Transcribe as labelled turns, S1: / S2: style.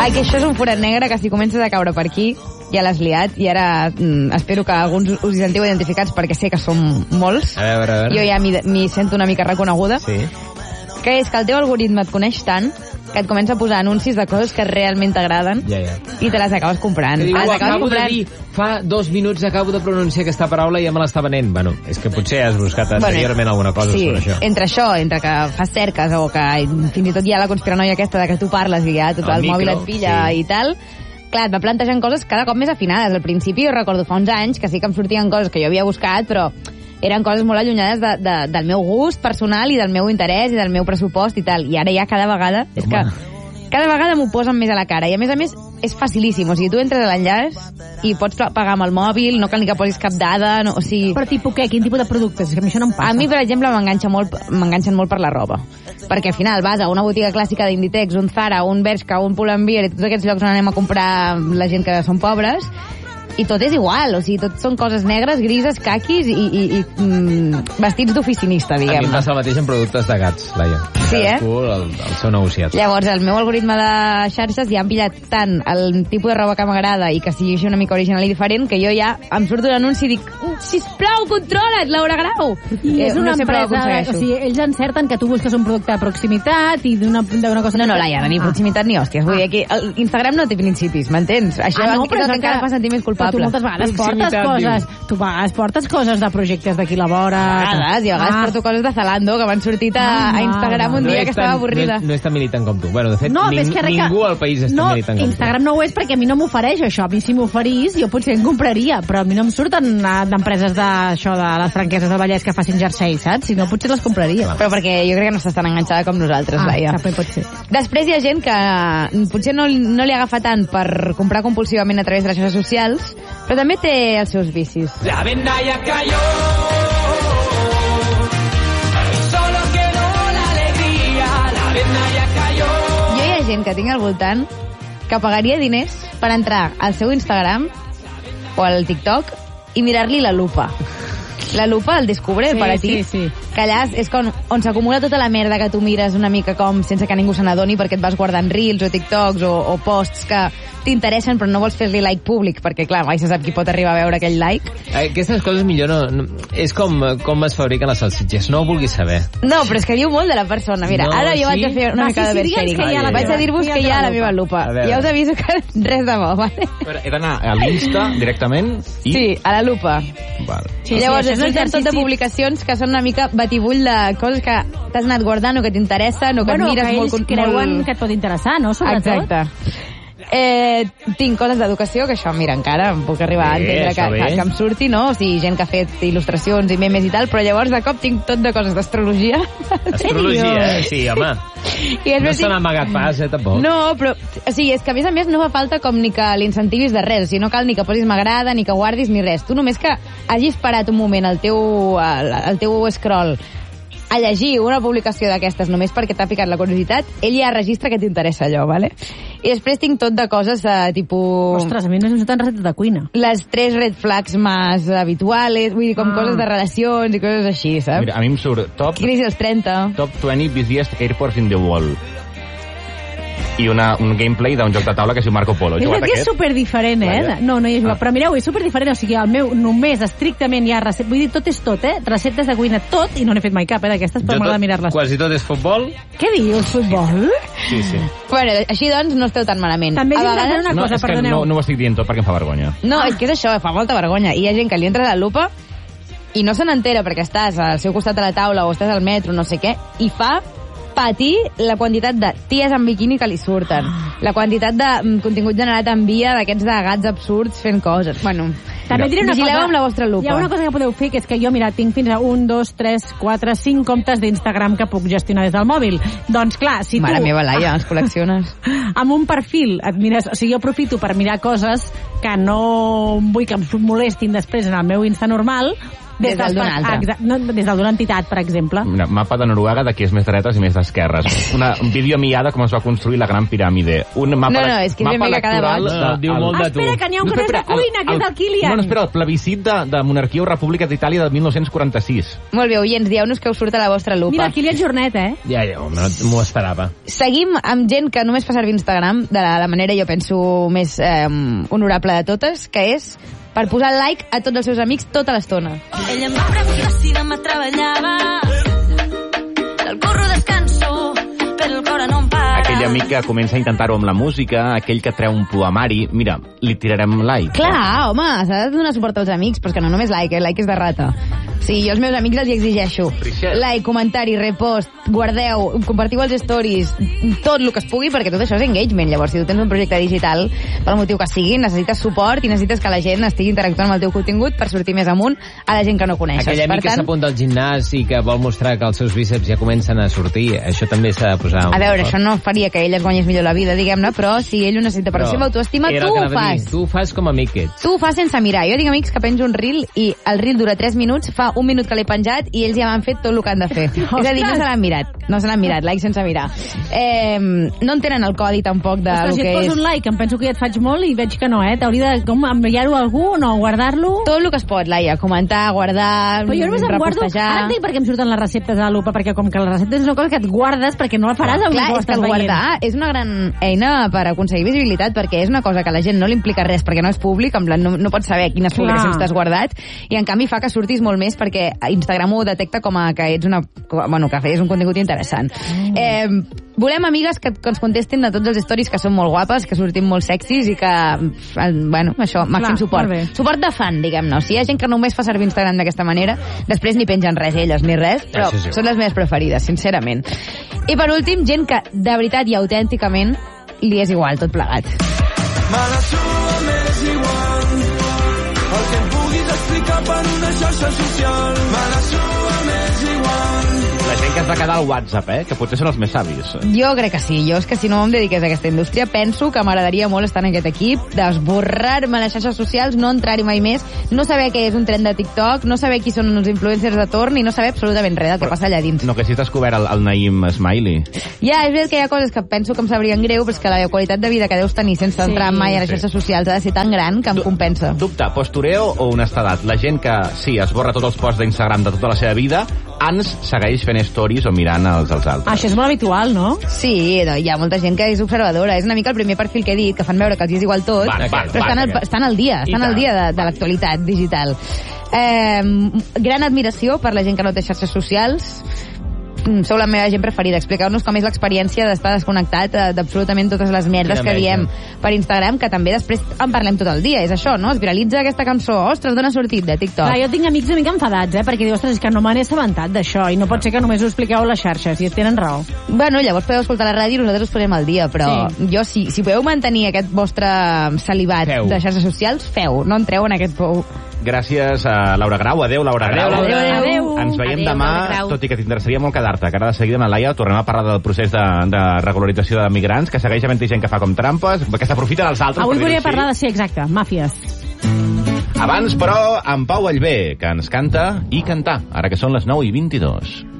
S1: Aquí això és un forat negre que si comences a caure per aquí ja l'has liat i ara espero que alguns us hi sentiu identificats perquè sé que som molts.
S2: A veure.
S1: Jo ja m'hi sento una mica reconeguda.
S2: Sí.
S1: Que és que el teu algoritme et coneix tant que et comença a posar anuncis de coses que realment t'agraden i te les acabes comprant.
S2: Acabo de dir, fa 2 minuts acabo de pronunciar aquesta paraula i ja me l'està venent. Bueno, és que potser has buscat anteriorment alguna cosa sobre això.
S1: Sí, entre que fas cerques o que fins i tot hi ha la conspiranoia aquesta de que tu parles i ja tot el mòbil et pilla i tal. Clar, et va plantejant coses cada cop més afinades. Al principi jo recordo fa uns anys que sí que em sortien coses que jo havia buscat, però eren coses molt allunyades del meu gust personal i del meu interès i del meu pressupost i tal. I ara ja cada vegada m'ho posen més a la cara. I a més és facilíssim. O sigui, tu entres a l'enllaç i pots pagar amb el mòbil, no cal ni que posis cap dada. No, o sigui...
S3: Però tipus què? Quin tipus de productes? És que a mi això no em passa.
S1: A mi, per exemple, m'enganxen molt per la roba. Perquè al final vas a una botiga clàssica d'Inditex, un Zara, un Bershka, un Pull&Bear i tots aquests llocs on anem a comprar la gent que són pobres, i tot és igual, o sigui, tot són coses negres, grises, caquis i vestits d'oficinista, diguem-ne.
S2: A mi em passa el mateix en productes de gats, Laia.
S1: Sí,
S2: el seu negociat.
S1: Llavors, el meu algoritme de xarxes ja han pillat tant el tipus de roba que m'agrada i que sigui una mica original i diferent, que jo ja em surto l'anunci i dic, sisplau, controla't, Laura Grau!
S3: I és una empresa, o sigui, ells encerten que tu busques un producte de proximitat i d'una cosa...
S1: No, Laia, ni proximitat ni hòsties. Vull dir, aquí, Instagram no té principis, m'entens? Això
S3: però és
S1: encara fa sentir més culpable.
S3: Tu moltes vegades portes coses de projectes d'aquí la vora...
S1: A vegades porto coses de Zalando que m'han sortit a Instagram un dia que estava avorrida.
S2: No és tan militant com tu. Bueno, de fet, ningú al país és tan militant com tu.
S3: Instagram no ho és perquè a mi no m'ofereix això. A mi si m'oferís jo potser en compraria, però a mi no em surten d'empreses d'això, de les franqueses del Vallès que facin jersei, saps? Si no, potser les compraria.
S1: Però perquè jo crec que no estàs tan enganxada com nosaltres, Laia.
S3: Pot ser.
S1: Després hi ha gent que potser no li agafa tant per comprar compulsivament a través de les xarxes socials, però també té els seus vicis.
S4: La venda ya cayó, solo quedó la alegría, la venda ya cayó.
S1: Jo hi ha gent que tinc al voltant que pagaria diners per entrar al seu Instagram o al TikTok i mirar-li la lupa. La lupa, el descubre, el paratí, que allà és on s'acumula tota la merda que tu mires una mica com sense que ningú se n'adoni perquè et vas guardant reels o TikToks o posts que t'interessen però no vols fer-li like públic perquè, clar, mai se sap qui pot arribar a veure aquell like.
S2: Aquestes coses millor no... És com es fabriquen les salsitxes, no ho vulguis saber.
S1: No, però és que diu molt de la persona. Mira, ara jo vaig a fer una mica de bersharing. Vaig a dir-vos que hi ha la meva lupa. Ja us aviso que res de bo, vale?
S5: Però he d'anar a l'Insta directament i...
S1: Sí, a la lupa.
S5: Val.
S1: Llavors, és un tot de publicacions que són una mica batibull de coses que t'has anat guardant o que t'interessen o que et mires molt...
S3: Que ells creuen que et pot interessar, no? Sobretot.
S1: Exacte. Tinc coses d'educació, que això, mira, encara em puc arribar a entendre que em surti, no? O sigui, gent que ha fet il·lustracions i memes i tal, però llavors de cop tinc tot de coses d'astrologia.
S2: Astrologia, sí, home. No se n'ha amagat pas, tampoc.
S1: No, però, o sigui, és que a més no fa falta com ni que l'incentivis de res, o sigui, no cal ni que posis m'agrada, ni que guardis, ni res. Tu només que hagis parat un moment el teu scroll a llegir una publicació d'aquestes només perquè t'ha picat la curiositat, ell ja registra que t'interessa allò, ¿vale? I després tinc tot de coses tipus...
S3: Ostres, a mi no surten receptes de cuina.
S1: Les 3 red flags més habituals, vull dir, com coses de relacions i coses així, saps?
S5: Mira, a mi em surt
S1: Crisi als 30.
S5: Top 20 busiest airports in the world. I un gameplay d'un joc de taula que es diu Marco Polo.
S3: És que és superdiferent, No hi he jugat. Però mireu, és superdiferent. O sigui, el meu només estrictament hi ha receptes. Vull dir, tot és tot, receptes de cuina, tot, i no n'he fet mai cap, d'aquestes, però m'agrada mirar-les.
S2: Quasi tot és futbol.
S3: Què dius, futbol?
S5: Sí.
S1: Bueno, així doncs no esteu tan malament.
S3: També a vegades una cosa, perdoneu.
S5: No ho estic dient tot perquè em fa vergonya.
S1: No, és que és això, fa molta vergonya. I hi ha gent que li entra la lupa i no se n'entera perquè estàs al seu costat de la taula o estàs al metro, no sé què, i fa patir la quantitat de ties en biquini que li surten, la quantitat de contingut generat en via d'aquests de gats absurds fent coses. Bueno,
S3: també diré una
S1: vigileu
S3: cosa,
S1: amb la vostra lupa.
S3: Hi ha una cosa que podeu fer, que és que jo, mira, tinc fins a 1, 2, 3, 4, 5 comptes d'Instagram que puc gestionar des del mòbil. Doncs clar, si
S1: Mare
S3: tu...
S1: meva, Laia, els col·lecciones.
S3: Amb un perfil et mires... O sigui, jo aprofito per mirar coses que no vull que em molestin després en el meu Insta normal,
S1: Des d'una altra.
S3: Des d'una entitat, per exemple.
S5: Mira, mapa de Noruega de qui és més dretes i més d'esquerres. Un vídeo miada com es va construir la Gran Piràmide. Un mapa,
S1: és que és ben bé que cada boig.
S2: Diu molt de tu.
S3: Espera, que n'hi ha un que no és de cuina, que és el Kilian.
S5: No, espera, el plebiscit de monarquia o república d'Itàlia de 1946.
S1: Molt bé, oients, dieu-nos que us surt a la vostra lupa.
S3: Mira, el Kilian Jornet,
S2: Ja, m'ho esperava.
S1: Seguim amb gent que només fa servir Instagram de la manera, jo penso, més honorable de totes, que és per posar like a tots els seus amics tota l'estona.
S6: Ella em va preguntar si demà treballava, del curro descanso, però el cor no em para.
S5: Aquell amic que comença a intentar-ho amb la música, aquell que treu un poemari, mira, li tirarem like.
S1: Clar, home, s'ha de donar suport als amics, però és que no només like, like és de rata. Sí, jo als meus amics els hi exigeixo. Like, comentari, repost, guardeu, compartiu els stories, tot el que es pugui, perquè tot això és engagement. Llavors, si tu tens un projecte digital, pel motiu que sigui, necessites suport i necessites que la gent estigui interactuant amb el teu contingut per sortir més amunt a la gent que no coneixes.
S2: Aquell amic que s'apunta al gimnàs i que vol mostrar que els seus bíceps ja comencen a sortir, això també s'ha de posar...
S1: A veure, això no faria que ell es guanyés millor la vida, diguem-ne, però si ell ho necessita per la seva autoestima, tu ho fas.
S2: Tu ho fas com a amic ets.
S1: Tu ho fas sense mirar. Jo tinc amics que penjo un reel i el reel dura 3 minuts, fa 1 minut que l'he penjat i ells ja m'han fet tot el que han de fer. És a dir, no se l'han mirat, like sense mirar. No entenen el codi tampoc de lo
S3: que és. Si et poso un like, em penso que ja et faig molt i veig que no, T'hauria de enviar-ho a algú o no, guardar-lo?
S1: Tot el que es pot, Laia, comentar, guardar,
S3: però jo només em guardo, ara entenc per què em surten les receptes a la lupa, perquè com que les receptes és una cosa que et guardes perquè no la faràs avui.
S1: Clar, és que guardar és una gran eina per aconseguir visibilitat, perquè és una cosa que a la gent no li implica res, perquè no és públic, en plan, no pots saber quines publicacions t'has guardat, i en canvi fa que surtis molt més perquè Instagram ho detecta com a que ets que és un contingut interessant. Volem amigues que ens contestin de tots els stories, que són molt guapes, que sortim molt sexis i que, això, màxim suport. Suport de fan, diguem-ne. O sigui, hi ha gent que només fa servir Instagram d'aquesta manera, després ni pengen res elles ni res, però són les meves preferides, sincerament. I per últim, gent que de veritat i autènticament li és igual tot plegat. Me la sua m'és igual, el que em puguis explicar per una xarxa social. Me la sua m'és igual.
S5: La gent que es va quedar al WhatsApp, que potser són els més savis.
S1: Jo crec que sí. Jo és que si no em dediqués a aquesta indústria, penso que m'agradaria molt estar en aquest equip, d'esborrar-me les xarxes socials, no entrar-hi mai més, no saber què és un trend de TikTok, no saber qui són els influencers de torn i no saber absolutament res del que passa allà dins.
S5: No, que si has descobert el Naim Smiley.
S1: Ja, és veritat que hi ha coses que penso que em sabrien greu, però és que la qualitat de vida que deus tenir sense entrar mai a les xarxes socials ha de ser tan gran que em compensa.
S5: Dubte, postureo o honestedat? La gent que, sí, esborra tots els posts d'Instagram de tota la seva vida, ens segueix fent stories o mirant els altres.
S3: Això és molt habitual, no?
S1: Sí, hi ha molta gent que és observadora. És una mica el primer perfil que he dit, que fan veure que els és igual tot, però estan al dia de l'actualitat digital. Gran admiració per la gent que no té xarxes socials. Sou la meva gent preferida. Expliqueu-nos com és l'experiència d'estar desconnectat d'absolutament totes les merdes que diem per Instagram, que també després en parlem tot el dia. És això, no? Es viralitza aquesta cançó. Ostres, d'on ha sortit? De TikTok.
S3: Clar, jo tinc amics una mica enfadats, perquè diu, ostres, és que no me n'he assabentat d'això i no pot ser que només ho expliqueu a les xarxes, i tenen raó.
S1: Bueno, llavors podeu escoltar la ràdio i nosaltres us posem al dia, però jo, si podeu mantenir aquest vostre salivat de xarxes socials, feu, no entreu en aquest pou.
S5: Gràcies a Laura Grau. Adéu, Laura Grau.
S1: Adéu.
S5: Ens veiem demà, tot i que t'interessaria molt quedar-te, que ara de seguida amb la Laia tornem a parlar del procés de regularització de migrants, que segueix havent gent que fa com trampes, que s'aprofita dels altres.
S3: Avui volia parlar de, sí, exacte, màfies.
S5: Abans, però, en Pau Allbé, que ens canta i cantar, ara que són les 9:22.